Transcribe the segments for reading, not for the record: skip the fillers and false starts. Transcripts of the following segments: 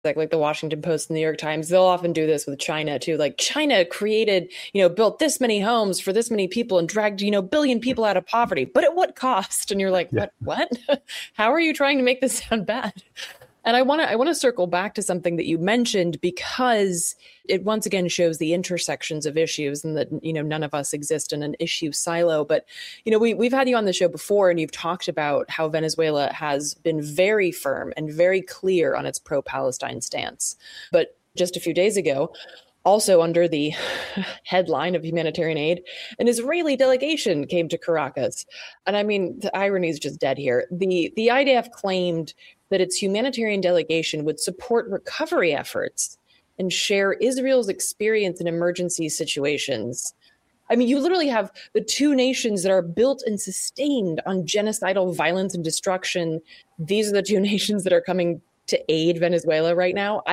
like the Washington Post and the New York Times, they'll often do this with China too. Like China created, built this many homes for this many people and dragged, billion people out of poverty, but at what cost? And you're like, Yeah. what? How are you trying to make this sound bad? And I want to circle back to something that you mentioned because it once again shows the intersections of issues and that none of us exist in an issue silo. But we've had you on the show before, and you've talked about how Venezuela has been very firm and very clear on its pro-Palestine stance. But just a few days ago, also under the headline of humanitarian aid, an Israeli delegation came to Caracas. And I mean, the irony is just dead here. The IDF claimed that its humanitarian delegation would support recovery efforts and share Israel's experience in emergency situations. I mean, you literally have the two nations that are built and sustained on genocidal violence and destruction. These are the two nations that are coming to aid Venezuela right now.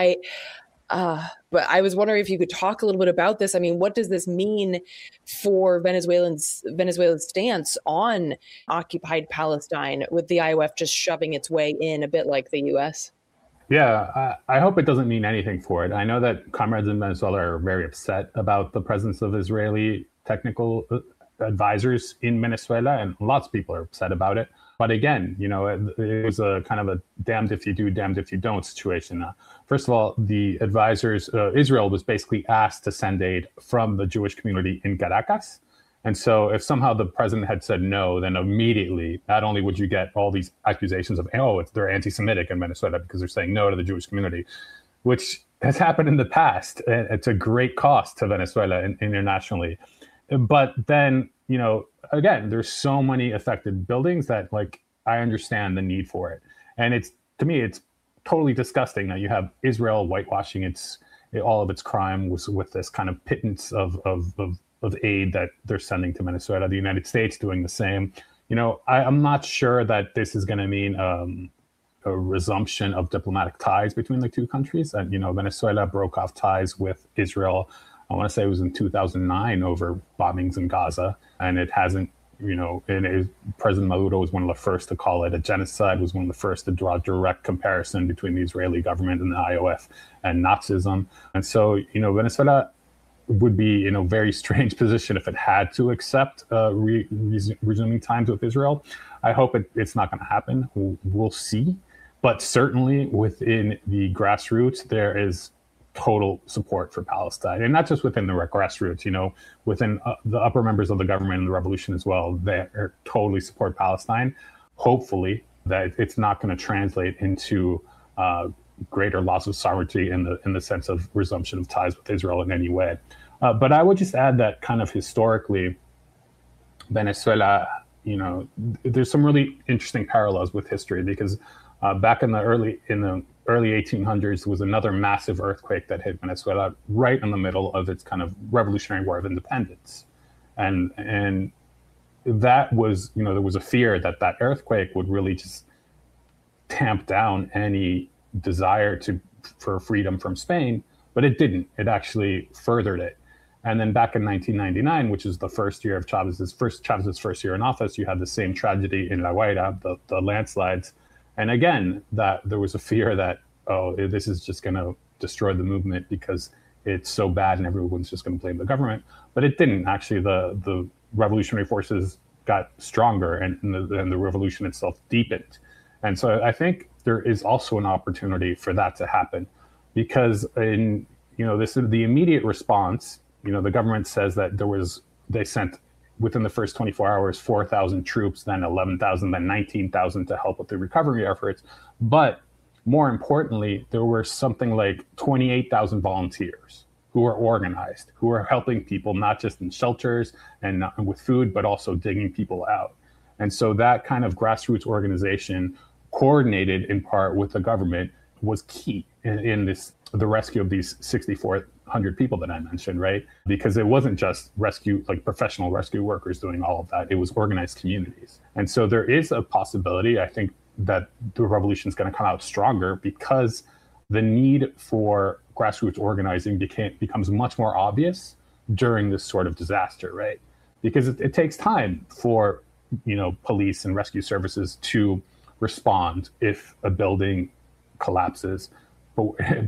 But I was wondering if you could talk a little bit about this. I mean, what does this mean for Venezuela's stance on occupied Palestine, with the IOF just shoving its way in a bit like the U.S.? Yeah, I hope it doesn't mean anything for it. I know that comrades in Venezuela are very upset about the presence of Israeli technical advisors in Venezuela, and lots of people are upset about it. But again, it was a kind of a damned if you do, damned if you don't situation. First of all, the advisors, Israel was basically asked to send aid from the Jewish community in Caracas. And so if somehow the president had said no, then immediately, not only would you get all these accusations of, they're anti-Semitic in Venezuela because they're saying no to the Jewish community, which has happened in the past. And it's a great cost to Venezuela internationally. But then, again, there's so many affected buildings that, like, I understand the need for it. And to me, it's totally disgusting that you have Israel whitewashing all of its crime with this kind of pittance of aid that they're sending to Venezuela. The United States doing the same. I'm not sure that this is going to mean a resumption of diplomatic ties between the two countries. And Venezuela broke off ties with Israel. I want to say it was in 2009 over bombings in Gaza, and it hasn't. President Maduro was one of the first to call it a genocide, was one of the first to draw a direct comparison between the Israeli government and the IOF and Nazism. And so, Venezuela would be in a very strange position if it had to accept resuming ties with Israel. I hope it's not going to happen. We'll see. But certainly within the grassroots, there is total support for Palestine, and not just within the grassroots, within the upper members of the government and the revolution as well. They totally support Palestine. Hopefully that it's not going to translate into greater loss of sovereignty in the sense of resumption of ties with Israel in any way. But I would just add that kind of historically, Venezuela, there's some really interesting parallels with history because back in the early 1800s was another massive earthquake that hit Venezuela right in the middle of its kind of Revolutionary War of Independence. And that was, there was a fear that earthquake would really just tamp down any desire for freedom from Spain, but it didn't. It actually furthered it. And then back in 1999, which is the first year of Chavez's first year in office, you had the same tragedy in La Guaira, the landslides. And again, that there was a fear that, this is just going to destroy the movement because it's so bad and everyone's just going to blame the government. But it didn't. Actually, the revolutionary forces got stronger and the revolution itself deepened. And so I think there is also an opportunity for that to happen because this is the immediate response. The government says that they sent within the first 24 hours, 4,000 troops, then 11,000, then 19,000 to help with the recovery efforts. But more importantly, there were something like 28,000 volunteers who were organized, who were helping people, not just in shelters and with food, but also digging people out. And so that kind of grassroots organization, coordinated in part with the government, was key in the rescue of these 6,400 people that I mentioned, right? Because it wasn't just professional rescue workers doing all of that. It was organized communities. And so there is a possibility, I think, that the revolution is going to come out stronger because the need for grassroots organizing becomes much more obvious during this sort of disaster, right? Because it takes time for, police and rescue services to respond if a building collapses. but